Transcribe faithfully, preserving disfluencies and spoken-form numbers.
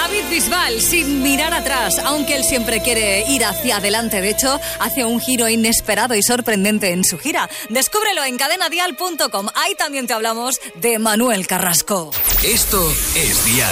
David Bisbal, sin mirar atrás, aunque él siempre quiere ir hacia adelante. De hecho, hace un giro inesperado y sorprendente en su gira. Descúbrelo en cadena dial punto com. Ahí también te hablamos de Manuel Carrasco. Esto es Dial.